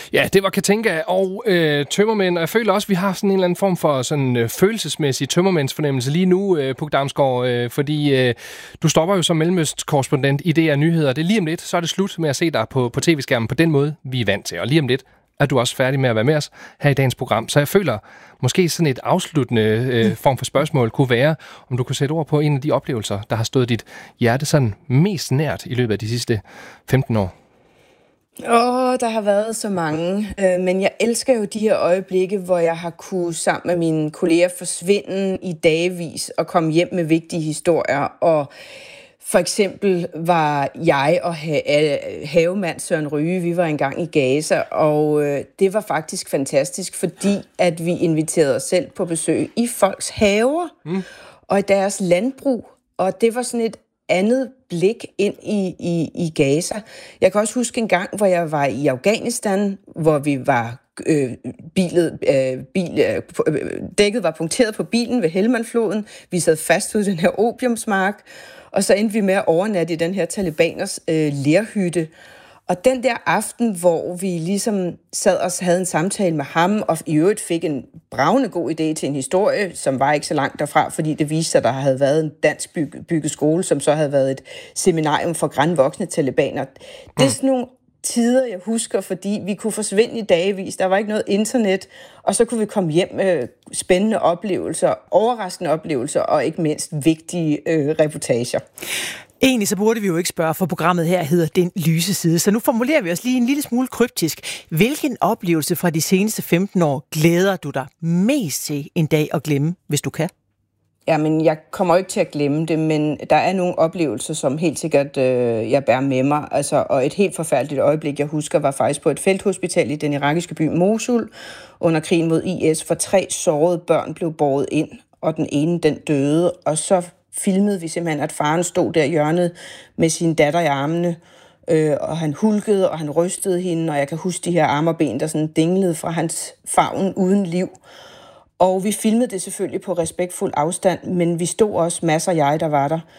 Ja, det var Katinka og tømmermænd, og jeg føler også, at vi har sådan en eller anden form for sådan følelsesmæssig tømmermændsfornemmelse lige nu, Puk Damsgaard, fordi du stopper jo som mellemøstkorrespondent i DR Nyheder. Det er lige om lidt, så er det slut med at se dig på tv-skærmen på den måde, vi er vant til, og lige om lidt er du også færdig med at være med os her i dagens program. Så jeg føler, måske sådan et afsluttende form for spørgsmål kunne være, om du kunne sætte ord på en af de oplevelser, der har stået dit hjerte sådan mest nært i løbet af de sidste 15 år. Der har været så mange, men jeg elsker jo de her øjeblikke, hvor jeg har kunne sammen med mine kolleger forsvinde i dagevis og komme hjem med vigtige historier. Og for eksempel var jeg og havemand Søren Ryge, vi var engang i Gaza, og det var faktisk fantastisk, fordi at vi inviterede os selv på besøg i folks haver og i deres landbrug, og det var sådan et andet blik ind i Gaza. Jeg kan også huske en gang, hvor jeg var i Afghanistan, hvor vi var dækket var punkteret på bilen ved Helmandfloden. Vi sad fast ved den her opiumsmark, og så endte vi med at overnatte i den her talibaners lerhytte. Og den der aften, hvor vi ligesom sad og havde en samtale med ham, og i øvrigt fik en bravende god idé til en historie, som var ikke så langt derfra, fordi det viste sig, at der havde været en dansk bygget skole, som så havde været et seminarium for grandvoksne talibaner. Det er sådan nogle tider, jeg husker, fordi vi kunne forsvinde i dagevis. Der var ikke noget internet, og så kunne vi komme hjem med spændende oplevelser, overraskende oplevelser, og ikke mindst vigtige reportager. Egentlig så burde vi jo ikke spørge, for programmet her hedder Den Lyse Side. Så nu formulerer vi os lige en lille smule kryptisk. Hvilken oplevelse fra de seneste 15 år glæder du dig mest til en dag at glemme, hvis du kan? Jamen, jeg kommer ikke til at glemme det, men der er nogle oplevelser, som helt sikkert jeg bærer med mig. Altså, og et helt forfærdeligt øjeblik, jeg husker, var faktisk på et felthospital i den irakiske by Mosul under krigen mod IS, for 3 sårede børn blev båret ind, og den ene, den døde, og så filmede vi simpelthen, at faren stod der i hjørnet med sin datter i armene, og han hulkede, og han rystede hende, og jeg kan huske de her arme og ben, der sådan dinglede fra hans favn uden liv. Og vi filmede det selvfølgelig på respektfuld afstand, men vi stod også, masser af jeg, der var der,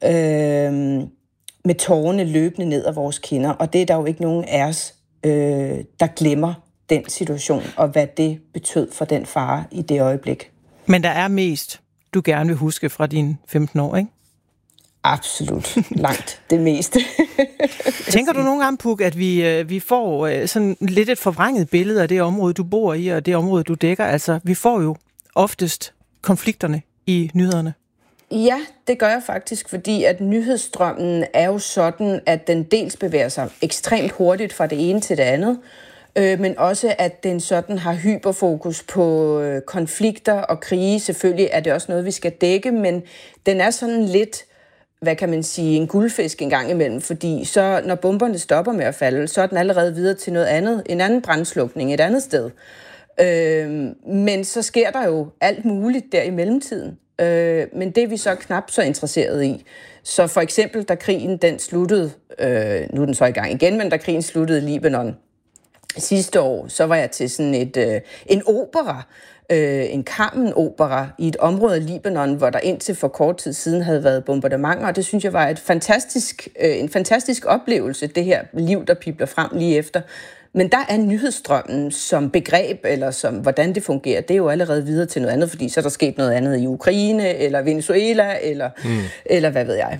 med tårerne løbende ned af vores kinder, og det er der jo ikke nogen af os, der glemmer den situation, og hvad det betød for den far i det øjeblik. Men der er mest, du gerne vil huske fra dine 15 år, ikke? Absolut. Langt det meste. Tænker du nogle gange, Puk, at vi får sådan lidt et forvrænget billede af det område, du bor i, og det område, du dækker? Altså, vi får jo oftest konflikterne i nyhederne. Ja, det gør jeg faktisk, fordi at nyhedsstrømmen er jo sådan, at den dels bevæger sig ekstremt hurtigt fra det ene til det andet, men også at den sådan har hyperfokus på konflikter og krige. Selvfølgelig er det også noget, vi skal dække, men den er sådan lidt, hvad kan man sige, en guldfisk en gang imellem, fordi så når bomberne stopper med at falde, så er den allerede videre til noget andet, en anden brandslukning et andet sted. Men så sker der jo alt muligt der i mellemtiden. Men det er vi så knap så interesseret i. Så for eksempel, da krigen den sluttede, nu er den så i gang igen, men da krigen sluttede i Libanon sidste år, så var jeg til sådan en opera, en Carmen-opera i et område af Libanon, hvor der indtil for kort tid siden havde været bombardementer, og det synes jeg var en fantastisk oplevelse, det her liv, der pibler frem lige efter. Men der er nyhedsstrømmen som begreb, eller som hvordan det fungerer, det er jo allerede videre til noget andet, fordi så er der sket noget andet i Ukraine, eller Venezuela, eller hvad ved jeg.